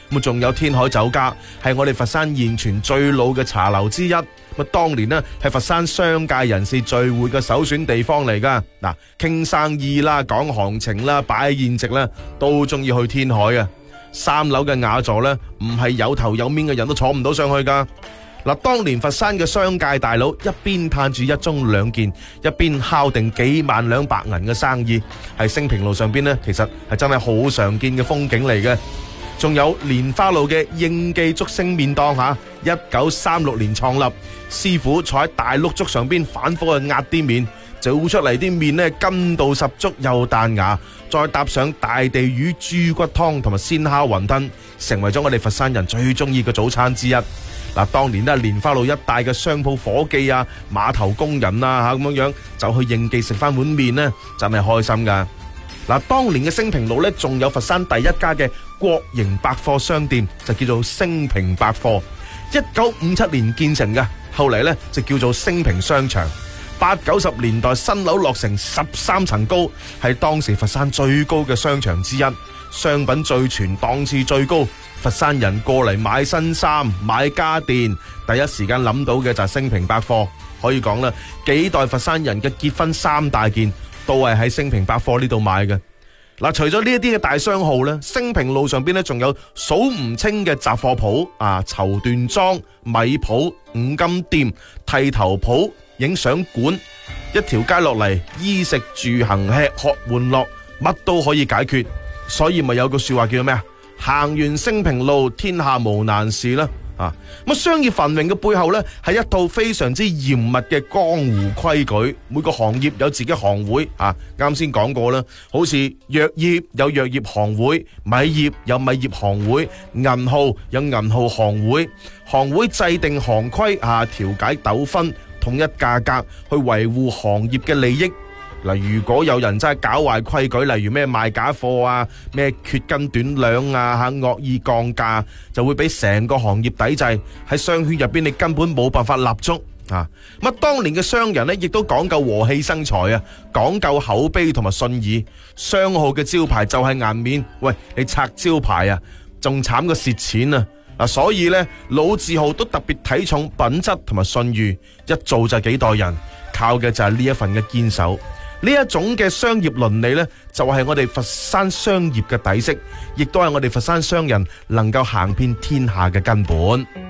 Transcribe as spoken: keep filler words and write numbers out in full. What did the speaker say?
咁仲有天海酒家，係我哋佛山現存最老嘅茶樓之一。咁當年呢係佛山商界人士聚會嘅首選地方嚟噶。嗱，傾生意啦、講行情啦、擺宴席啦，都中意去天海啊。三樓嘅雅座呢，唔係有頭有面嘅人都坐唔到上去噶。嗱，當年佛山嘅商界大佬一邊嘆住一盅兩件，一邊敲定幾萬兩白銀嘅生意，喺升平路上邊呢，其實係真係好常見嘅風景嚟嘅。仲有蓮花路嘅應記竹升麵檔吓，一九三六年創立，師傅坐喺大碌竹上邊反覆去壓啲麵，做出嚟啲麵呢筋道十足又彈牙，再搭上大地魚豬骨湯同埋鮮烤雲吞，成為咗我哋佛山人最中意嘅早餐之一。嗱，當年咧蓮花路一帶嘅商鋪伙計啊、碼頭工人啊吓咁樣樣，就去應記食翻碗麵呢，真係開心噶。嗱，當年嘅升平路咧，仲有佛山第一家嘅國營百貨商店，就叫做升平百貨，一九五七年建成嘅，後嚟咧就叫做升平商場。八九十年代新樓落成十三層高，係當時佛山最高嘅商場之一，商品最全，檔次最高。佛山人過嚟買新衫、買家電，第一時間諗到嘅就係升平百貨。可以講啦，幾代佛山人嘅結婚三大件都係喺升平百貨呢度買嘅。嗱，除咗呢一啲嘅大商號咧，升平路上邊咧仲有數唔清嘅雜貨鋪啊、綢緞莊、米鋪、五金店、剃頭鋪、影相館，一條街落嚟，衣食住行、吃喝玩樂，乜都可以解決。所以咪有句說話叫做咩啊？行完升平路，天下無難事啦。啊，咁商業繁榮嘅背後呢，係一套非常之嚴密嘅江湖規矩。每個行業有自己行會啊，啱先講過啦，好似藥業有藥業行會，米業有米業行會，銀號有銀號行會，行會制定行規啊，調解糾紛，統一價格，去維護行業嘅利益。嗱，如果有人真係搞壞規矩，例如咩賣假貨啊、咩缺斤短兩啊、吓惡意降價，就會俾成個行業抵制。喺商圈入邊，你根本冇辦法立足啊！咁啊，當年嘅商人呢，亦都講究和氣生財啊，講究口碑同埋信義。商號嘅招牌就係顏面，喂，你拆招牌啊，仲慘過蝕錢啊！嗱，所以呢，老字號都特別睇重品質同埋信譽，一做就幾代人，靠嘅就係呢一份嘅堅守。呢一種嘅商業倫理呢，就係我哋佛山商業嘅底色，亦都係我哋佛山商人能夠行遍天下嘅根本。